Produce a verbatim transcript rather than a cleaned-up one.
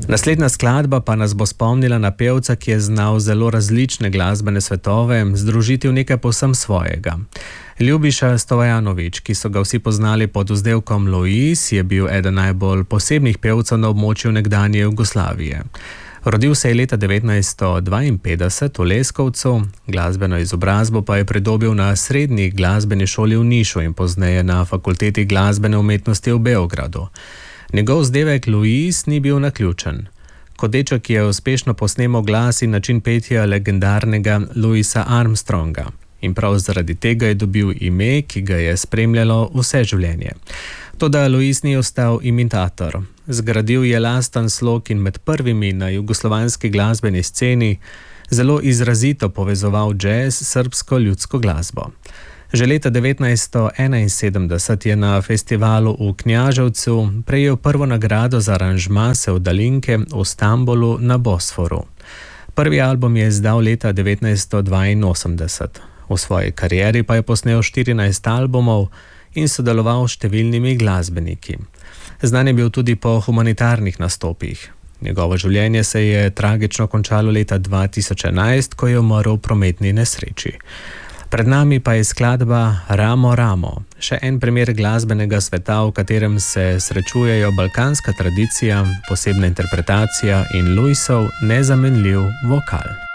Naslednja skladba pa nas bo spomnila na pevca, ki je znal zelo različne glasbene svetove združiti v nekaj povsem svojega. Ljubiša Stojanović, ki so ga vsi poznali pod vzdevkom Lojz, je bil eden najbolj posebnih pevcev na območju nekdanje Jugoslavije. Rodil se je leta devetnajststo dvainpetdeset v Leskovcu, glasbeno izobrazbo pa je pridobil na srednji glasbeni šoli v Nišu in pozneje na Fakulteti glasbene umetnosti v Beogradu. Njegov vzdevek Lojz ni bil naključen. Kot deček je uspešno posnemal glas in način petja legendarnega Louisa Armstronga. In prav zaradi tega je dobil ime, ki ga je spremljalo vse življenje. Toda Lojz ni ostal imitator. Zgradil je lasten slog in med prvimi na jugoslovanski glasbeni sceni zelo izrazito povezoval džez s srbsko ljudsko glasbo. Že leta devetnajststo enainsedemdeset je na festivalu v Knjaževcu prejel prvo nagrado za aranžma Sevdalinke v Stambulu na Bosforu. Prvi album je izdal leta devetnajststo dvainosemdeset. V svoji karieri pa je posnel štirinajst albumov in sodeloval s številnimi glasbeniki. Znan je bil tudi po humanitarnih nastopih. Njegovo življenje se je tragično končalo leta dva tisoč enajst, ko je umrl v prometni nesreči. Pred nami pa je skladba Ramo Ramo, še en primer glasbenega sveta, v katerem se srečujejo balkanska tradicija, posebna interpretacija in Lojzov nezamenljiv vokal.